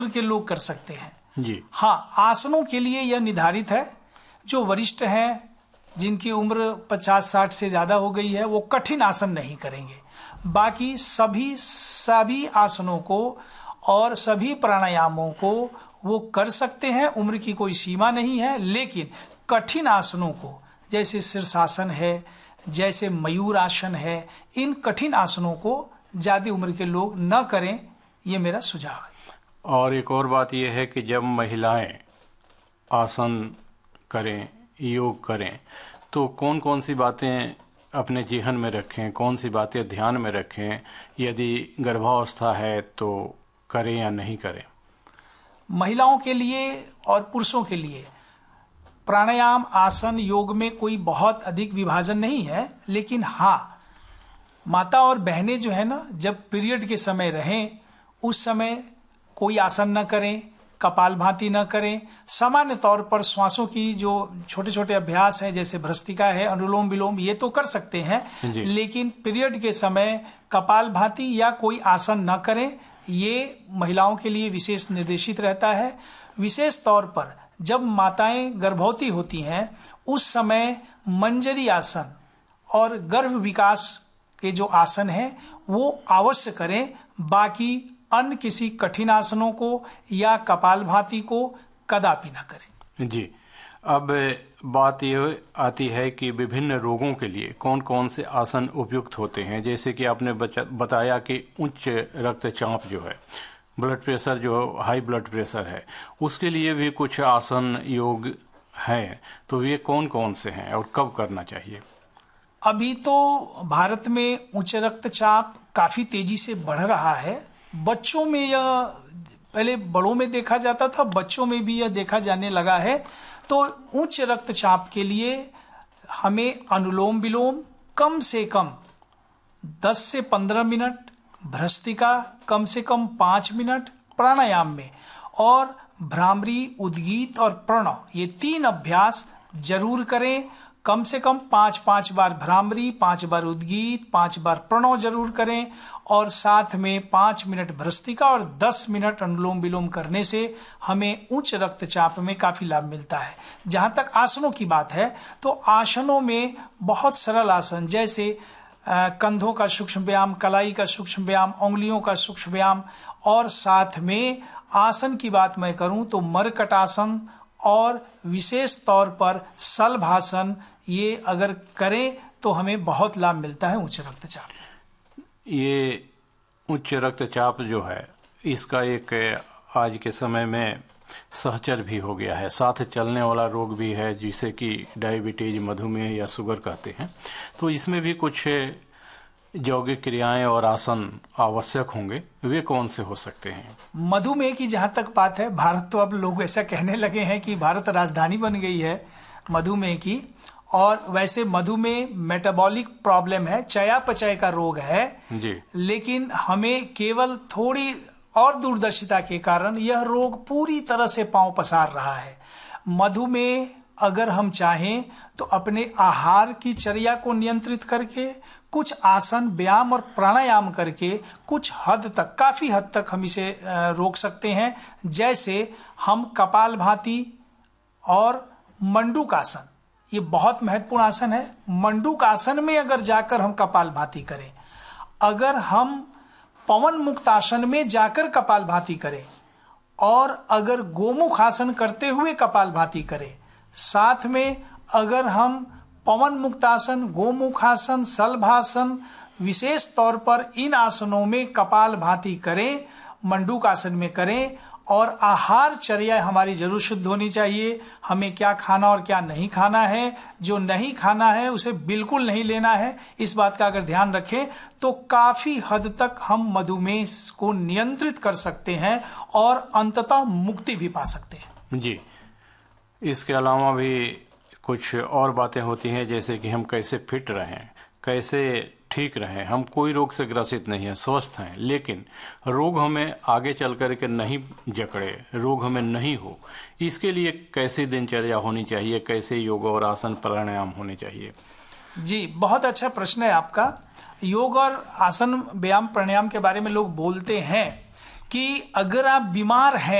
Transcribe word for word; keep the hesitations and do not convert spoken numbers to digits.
के लोग कर सकते हैं जी। हाँ, आसनों के लिए यह निर्धारित है, जो वरिष्ठ हैं, जिनकी उम्र पचास साठ से ज़्यादा हो गई है, वो कठिन आसन नहीं करेंगे। बाकी सभी सभी आसनों को और सभी प्राणायामों को वो कर सकते हैं, उम्र की कोई सीमा नहीं है। लेकिन कठिन आसनों को, जैसे शीर्षासन है, जैसे मयूर आसन है, इन कठिन आसनों को ज़्यादा उम्र के लोग न करें, ये मेरा सुझाव है। और एक और बात यह है कि जब महिलाएं आसन करें, योग करें, तो कौन कौन सी बातें अपने जीवन में रखें, कौन सी बातें ध्यान में रखें, यदि गर्भावस्था है तो करें या नहीं करें? महिलाओं के लिए और पुरुषों के लिए प्राणायाम, आसन, योग में कोई बहुत अधिक विभाजन नहीं है। लेकिन हाँ, माता और बहनें जो है ना, जब पीरियड के समय रहें, उस समय कोई आसन न करें, कपालभाति न करें। सामान्य तौर पर श्वासों की जो छोटे छोटे अभ्यास हैं, जैसे भ्रस्त्रिका है, अनुलोम विलोम, ये तो कर सकते हैं। लेकिन पीरियड के समय कपालभाति या कोई आसन न करें, ये महिलाओं के लिए विशेष निर्देशित रहता है। विशेष तौर पर जब माताएं गर्भवती होती हैं, उस समय मंजरी आसन और गर्भ विकास के जो आसन हैं वो अवश्य करें। बाकी अन्य किसी कठिन आसनों को या कपालभाति को कदापि न करें। जी। अब बात ये आती है कि विभिन्न रोगों के लिए कौन कौन से आसन उपयुक्त होते हैं। जैसे कि आपने बताया कि उच्च रक्तचाप जो है, ब्लड प्रेशर जो हाई ब्लड प्रेशर है, उसके लिए भी कुछ आसन योग हैं, तो ये कौन कौन से हैं और कब करना चाहिए? अभी तो भारत में उच्च रक्तचाप काफ़ी तेजी से बढ़ रहा है। बच्चों में यह पहले बड़ों में देखा जाता था, बच्चों में भी यह देखा जाने लगा है। तो उच्च रक्तचाप के लिए हमें अनुलोम विलोम कम से कम दस से पंद्रह मिनट, भ्रस्त्रिका कम से कम पाँच मिनट प्राणायाम में, और भ्रामरी, उद्गीत और प्रणव, ये तीन अभ्यास जरूर करें। कम से कम पाँच पाँच बार भ्रामरी, पाँच बार उद्गीत, पाँच बार प्रणव जरूर करें, और साथ में पाँच मिनट भ्रस्त्रिका और दस मिनट अनुलोम विलोम करने से हमें उच्च रक्तचाप में काफ़ी लाभ मिलता है। जहाँ तक आसनों की बात है, तो आसनों में बहुत सरल आसन, जैसे आ, कंधों का सूक्ष्म व्यायाम, कलाई का सूक्ष्म व्यायाम, उंगलियों का सूक्ष्म व्यायाम, और साथ में आसन की बात मैं करूं तो मरकटासन और विशेष तौर पर शलभासन, ये अगर करें तो हमें बहुत लाभ मिलता है उच्च रक्तचाप। ये उच्च रक्तचाप जो है, इसका एक आज के समय में सहचर भी हो गया है, साथ चलने वाला रोग भी है, जिसे कि डायबिटीज, मधुमेह या शुगर कहते हैं। तो इसमें भी कुछ यौगिक क्रियाएं और आसन आवश्यक होंगे, वे कौन से हो सकते हैं? मधुमेह की जहाँ तक बात है, भारत तो अब लोग ऐसा कहने लगे हैं कि भारत राजधानी बन गई है मधुमेह की। और वैसे मधुमेह मेटाबॉलिक प्रॉब्लम है, चयापचय का रोग है जी। लेकिन हमें केवल थोड़ी और दूरदर्शिता के कारण यह रोग पूरी तरह से पांव पसार रहा है। मधुमेह अगर हम चाहें तो अपने आहार की चर्या को नियंत्रित करके, कुछ आसन, व्यायाम और प्राणायाम करके कुछ हद तक, काफ़ी हद तक हम इसे रोक सकते हैं। जैसे हम कपालभाति और मंडूकासन, ये बहुत महत्वपूर्ण आसन है। मंडूकासन में अगर जाकर हम कपालभाति करें, अगर हम पवन मुक्त आसन में जाकर कपालभाति करें, और अगर गोमुख आसन करते हुए कपालभाति करें, साथ में अगर हम पवन मुक्तासन, गोमुखासन, शलभासन, विशेष तौर पर इन आसनों में कपालभाति करें, मंडूकासन में करें, और आहार चर्या हमारी जरूर शुद्ध होनी चाहिए। हमें क्या खाना और क्या नहीं खाना है, जो नहीं खाना है उसे बिल्कुल नहीं लेना है, इस बात का अगर ध्यान रखें तो काफ़ी हद तक हम मधुमेह को नियंत्रित कर सकते हैं और अंततः मुक्ति भी पा सकते हैं। जी। इसके अलावा भी कुछ और बातें होती हैं, जैसे कि हम कैसे फिट रहें, कैसे ठीक रहें। हम कोई रोग से ग्रसित नहीं है, स्वस्थ हैं, लेकिन रोग हमें आगे चल कर के नहीं जकड़े, रोग हमें नहीं हो, इसके लिए कैसी दिनचर्या होनी चाहिए, कैसे योग और आसन प्राणायाम होने चाहिए? जी, बहुत अच्छा प्रश्न है आपका। योग और आसन, व्यायाम, प्राणायाम के बारे में लोग बोलते हैं कि अगर आप बीमार हैं